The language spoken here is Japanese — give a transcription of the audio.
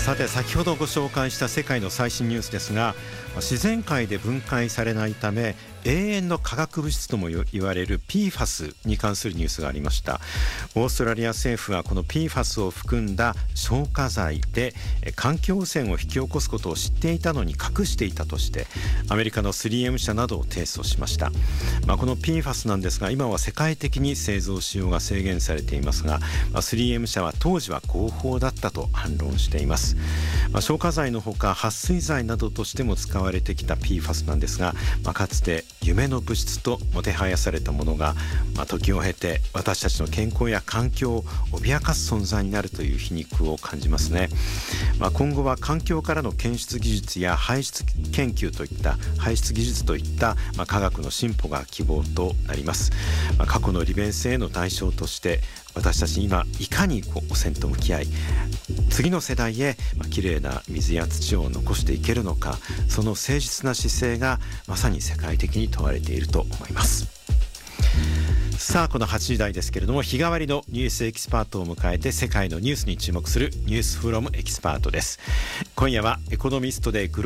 さて先ほどご紹介した世界の最新ニュースですが、自然界で分解されないため永遠の化学物質とも言われる PFAS に関するニュースがありました。オーストラリア政府はこの PFAS を含んだ消火剤で環境汚染を引き起こすことを知っていたのに隠していたとしてアメリカの 3M 社などを提訴しました。この PFAS なんですが今は世界的に製造使用が制限されていますが、3M 社は当時は合法だったと反論しています。消火剤のほか撥水剤などとしても使われてきた PFAS なんですが、かつて夢の物質ともてはやされたものが、時を経て私たちの健康や環境を脅かす存在になるという皮肉を感じますね。今後は環境からの検出技術や排出技術といった科学の進歩が希望となります。過去の利便性への代償として私たち今いかに汚染と向き合い次の世代へきれいな水や土を残していけるのか、その誠実な姿勢がまさに世界的に問われていると思います。さあこの8時台ですけれども、日替わりのニュースエキスパートを迎えて世界のニュースに注目するニュースフロムエキスパートです。今夜はエコノミストで